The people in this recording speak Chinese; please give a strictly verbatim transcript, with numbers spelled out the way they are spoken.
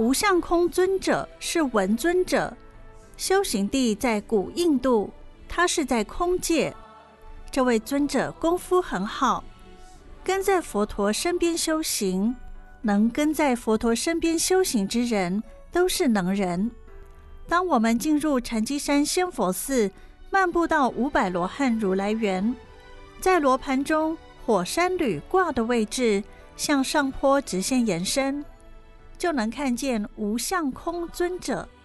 无相空尊者是文尊者，修行地在古印度，他是在空界。这位尊者功夫很好，跟在佛陀身边修行，能跟在佛陀身边修行之人都是能人。当我们进入禅机山仙佛寺，漫步到五百罗汉如来园，在罗盘中火山铝挂的位置向上坡直线延伸，就能看见无相空尊者。